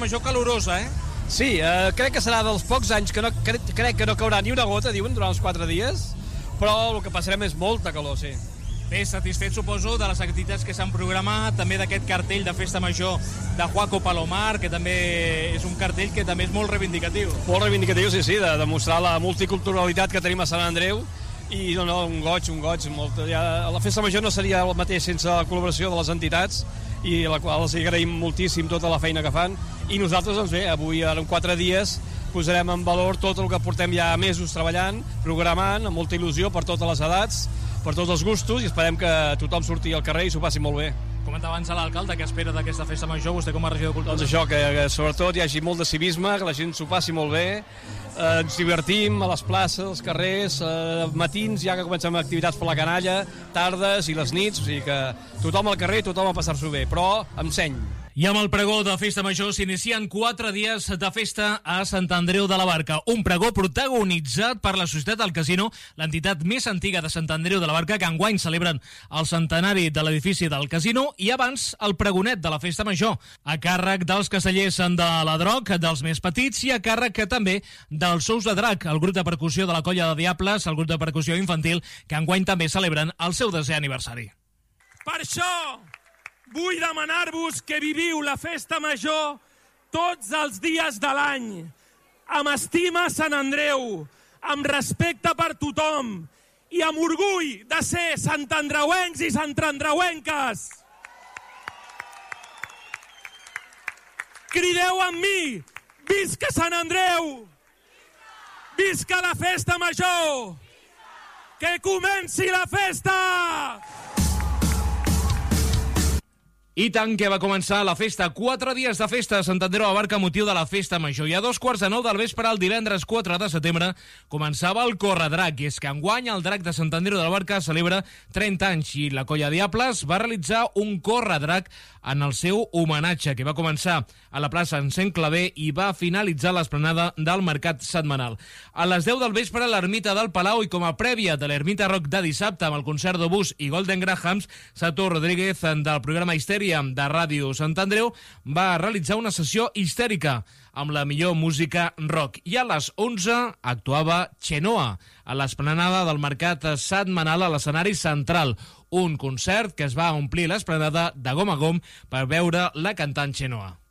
major calorosa, Sí, crec que serà dels pocs anys que crec que no caurà ni una gota, diuen, durant els 4 dies, però el que passarem és molta calor, sí. Bé, satisfet, suposo, de les activitats que s'han programat, també d'aquest cartell de festa major de Juaco Palomar, que també és un cartell que també és molt reivindicatiu. Molt reivindicatiu, sí, de demostrar la multiculturalitat que tenim a Sant Andreu, i un goig, molt. Ja, la festa major no seria el mateix sense la col·laboració de les entitats, i a la qual els agraïm moltíssim tota la feina que fan, i nosaltres, doncs bé, avui, en 4 dies, posarem en valor tot el que portem ja mesos treballant, programant, amb molta il·lusió per totes les edats, per tots els gustos, i esperem que tothom surti al carrer i s'ho passi molt bé. Comentava abans a l'alcalde que espera d'aquesta festa major, vostè com a regidor de Cultura. Doncs això, que sobretot hi hagi molt de civisme, que la gent s'ho passi molt bé, ens divertim a les places, als carrers, matins ja que comencem activitats per la canalla, tardes i les nits, o sigui que tothom al carrer i tothom a passar-s'ho bé, però amb seny. I amb el pregó de Festa Major s'inicien 4 dies de festa a Sant Andreu de la Barca. Un pregó protagonitzat per la Societat del Casino, l'entitat més antiga de Sant Andreu de la Barca, que enguany celebren el centenari de l'edifici del Casino, i abans el pregonet de la Festa Major, a càrrec dels castellers de la Droc, dels més petits, i a càrrec també dels Sous de Drac, el grup de percussió de la Colla de Diables, el grup de percussió infantil, que enguany també celebren el seu 10è aniversari. Per això vull demanar-vos que viviu la festa major tots els dies de l'any, amb estima a Sant Andreu, amb respecte per tothom i amb orgull de ser santandreuencs i santandreuenques. Crideu amb mi, visca Sant Andreu! Visca la festa major! Que comenci la festa! I tant que va començar la festa. 4 dies de festa a Sant Andreu de la Barca, motiu de la festa major. I a 2:45 del vespre, el divendres 4 de setembre, començava el Corredrac. I és que enguany el Drac de Sant Andreu de la Barca celebra 30 anys i la Colla Diables va realitzar un Corredrac en el seu homenatge, que va començar a la plaça Encén Clavé i va finalitzar a l'esplanada del Mercat Setmanal. A les 10 del vespre, l'Ermita del Palau, i com a prèvia de l'Ermita Rock de dissabte amb el concert d'Obús i Golden Grahams, Sato Rodríguez, del programa Histèria de Ràdio Sant Andreu, va realitzar una sessió histèrica amb la millor música rock. I a les 11 actuava Xenoa, a l'esplanada del Mercat Setmanal a l'escenari central. Un concert que es va omplir l'esplanada de gom a gom per veure la cantant Xenoa.